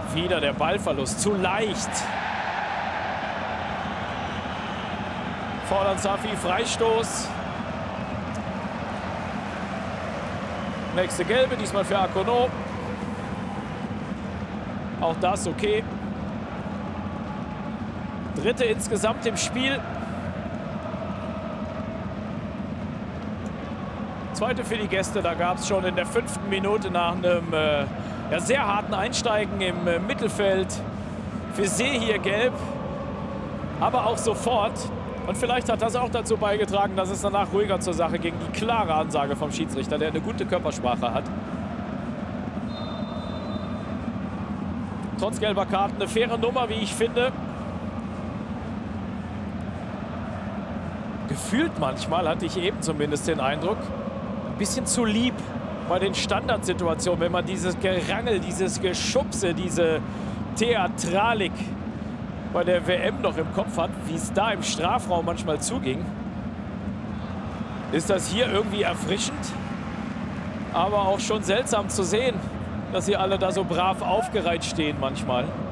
Wieder der Ballverlust, zu leicht. Fordern Safi, Freistoß. Nächste Gelbe, diesmal für Akono. Auch das okay. Dritte insgesamt im Spiel. Zweite für die Gäste, da gab es schon in der 5. Minute nach einem sehr harten Einsteigen im Mittelfeld für See hier gelb. Aber auch sofort. Und vielleicht hat das auch dazu beigetragen, dass es danach ruhiger zur Sache ging. Die klare Ansage vom Schiedsrichter, der eine gute Körpersprache hat. Trotz gelber Karten eine faire Nummer, wie ich finde. Gefühlt manchmal, hatte ich eben zumindest den Eindruck, ein bisschen zu lieb bei den Standardsituationen, wenn man dieses Gerangel, dieses Geschubse, diese Theatralik bei der WM noch im Kopf hat, wie es da im Strafraum manchmal zuging. Ist das hier irgendwie erfrischend, aber auch schon seltsam zu sehen, dass sie alle da so brav aufgereiht stehen manchmal.